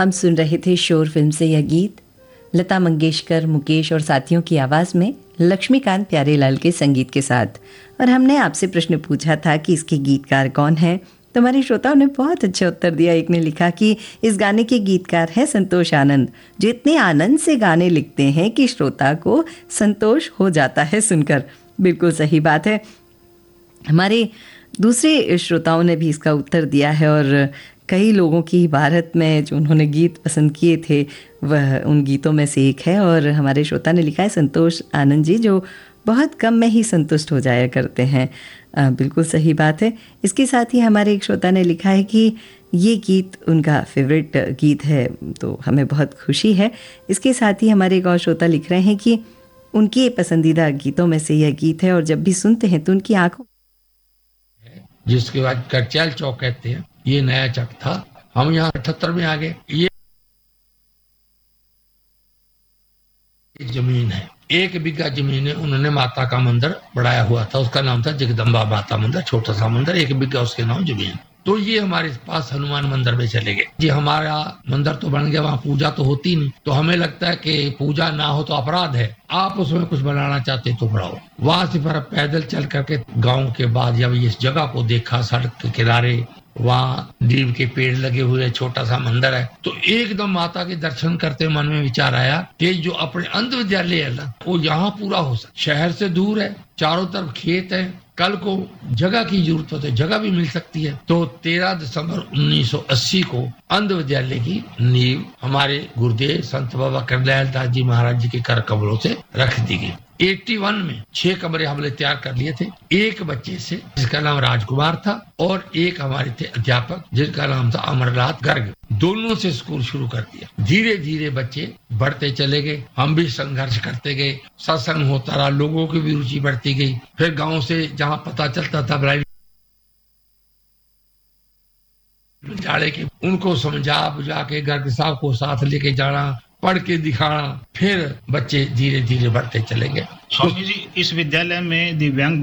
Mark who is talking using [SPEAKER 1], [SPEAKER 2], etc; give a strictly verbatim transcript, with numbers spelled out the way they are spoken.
[SPEAKER 1] हम सुन रहे थे शोर फिल्म से यह गीत, लता मंगेशकर, मुकेश और साथियों की आवाज़ में लक्ष्मीकांत प्यारेलाल के संगीत के साथ। और हमने आपसे प्रश्न पूछा था कि इसके गीतकार कौन हैं, तो हमारे श्रोताओं ने बहुत अच्छा उत्तर दिया। एक ने लिखा कि इस गाने के गीतकार हैं संतोष आनंद, जो इतने आनंद से गाने लिखते हैं कि श्रोता को संतोष हो जाता है सुनकर। बिल्कुल सही बात है। हमारे दूसरे श्रोताओं ने भी इसका उत्तर दिया है और कई लोगों की भारत में जो उन्होंने गीत पसंद किए थे वह उन गीतों में से एक है। और हमारे श्रोता ने लिखा है संतोष आनंद जी, जो बहुत कम में ही संतुष्ट हो जाया करते हैं। आ, बिल्कुल सही बात है। इसके साथ ही हमारे एक श्रोता ने लिखा है कि ये गीत उनका फेवरेट गीत है, तो हमें बहुत खुशी है। इसके साथ ही हमारे एक और श्रोता लिख रहे हैं कि उनके पसंदीदा गीतों में से यह गीत है और जब भी सुनते हैं तो उनकी आंखों,
[SPEAKER 2] जिसके बाद करचैल चौक कहते हैं, ये नया चक था। हम यहाँ अठहत्तर में आ गए। ये जमीन है, एक बीघा जमीन है, उन्होंने माता का मंदिर बढ़ाया हुआ था, उसका नाम था जगदम्बा माता मंदिर, छोटा सा मंदिर, एक बीघा उसके नाम जमीन। तो ये हमारे पास हनुमान मंदिर में चले गए जी। हमारा मंदिर तो बन गया, वहाँ पूजा तो होती नहीं, तो हमें लगता है कि पूजा ना हो तो अपराध है। आप उसमें कुछ बनाना चाहते तो बढ़ाओ। वहां से फिर पैदल चल करके गांव के बाद जब इस जगह को देखा, सड़क के किनारे वहाँ नीम के पेड़ लगे हुए, छोटा सा मंदिर है, तो एकदम माता के दर्शन करते मन में विचार आया कि जो अपने अंध विद्यालय है ना, वो यहाँ पूरा हो सकता। शहर से दूर है, चारों तरफ खेत है, कल को जगह की जरूरत होती है, जगह भी मिल सकती है। तो तेरह दिसंबर उन्नीस सौ अस्सी को अंध विद्यालय की नींव हमारे गुरुदेव संत बाबा करदयाल दास जी महाराज जी के कर कमलों से रख दी गई। इक्यासी में छह कमरे हमने तैयार कर लिए थे, एक बच्चे से जिसका नाम राजकुमार था और एक हमारे थे अध्यापक जिसका नाम था अमरनाथ गर्ग। दोनों से स्कूल शुरू कर दिया। धीरे धीरे बच्चे बढ़ते चले गए, हम भी संघर्ष करते गए, सत्संग होता रहा, लोगों की भी रुचि बढ़ती गई। फिर गांव से जहां पता चलता था ब्राइड जाड़े के, उनको समझा बुझा के गर्ग साहब को साथ लेके जाना, पढ़ के दिखाना, फिर बच्चे धीरे धीरे बढ़ते चले गए।
[SPEAKER 3] स्वामी जी, इस विद्यालय में दिव्यांग